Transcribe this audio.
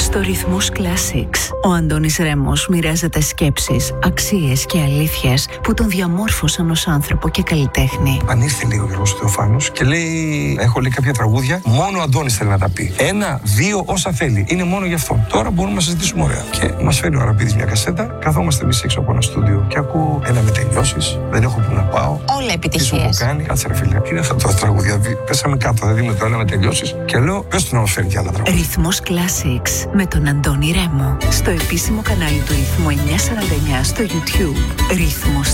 Στο Ρυθμός Classics, ο Αντώνης Ρέμος μοιράζεται σκέψεις, αξίες και αλήθειες που τον διαμόρφωσαν ως άνθρωπο και καλλιτέχνη. Αν ήρθε λίγο ο Γιώργος Θεοφάνος και λέει: έχω λέει κάποια τραγούδια, μόνο ο Αντώνης θέλει να τα πει. 1, 2, όσα θέλει. Είναι μόνο γι' αυτό. Τώρα μπορούμε να συζητήσουμε ωραία. Και μας φέρνει ο Αραπίδης μια κασέτα, καθόμαστε εμείς έξω από ένα στούντιο και ακούω ένα με τελειώσεις, δεν έχω που να πάω. Όλα επιτυχίες. Κάνει, κάτσε ρε φίλε, είναι αυτά τα τραγούδια. Πέσαμε κάτω, δηλαδή με το ένα με τελειώσεις και λέω: πες του να μας φέρει κι άλλα τραγούδια. Ρυθμός Classics με τον Αντώνη Ρέμο. Στο επίσημο κανάλι του Ρυθμού 949 στο YouTube. Ρυθμός